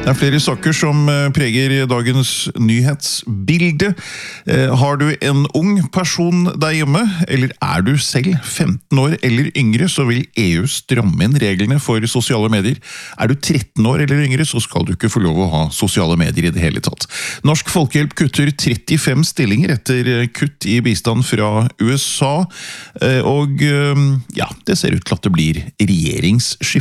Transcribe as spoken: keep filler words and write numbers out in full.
Det er flere saker som preger dagens nyhetsbilde. Har du en ung person der hjemme, eller er du selv femten år eller yngre, så vil E U stramme inn reglene for sosiale medier. Er du tretten år eller yngre, så skal du ikke få lov å ha sosiale medier i det hele tatt. Norsk Folkehjelp kutter trettifem stillinger etter kutt i bistand fra U S A, og ja, det ser ut til at det blir regjeringsskifte.